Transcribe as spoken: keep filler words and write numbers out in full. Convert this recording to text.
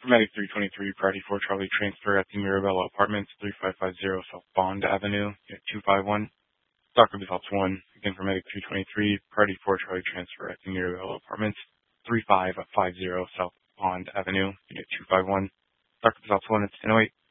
For Medic three twenty-three, priority four Charlie transfer at the Mirabella Apartments, three five five zero South Bond Avenue, Unit two five one. Doctor Results one. Again, for Medic three twenty-three, priority four Charlie transfer at the Mirabella Apartments, three five five zero South Bond Avenue, Unit two five one. Doctor Results one, it's ten oh eight.